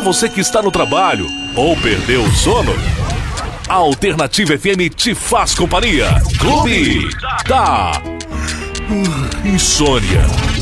você que está no trabalho ou perdeu o sono, a Alternativa FM te faz companhia. Clube da Insônia.